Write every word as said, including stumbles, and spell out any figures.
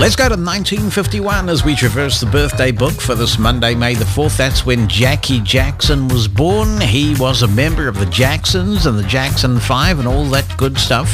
Let's go to nineteen fifty-one as we traverse the birthday book for this Monday, May the fourth. That's when Jackie Jackson was born. He was a member of the Jacksons and the Jackson Five and all that good stuff.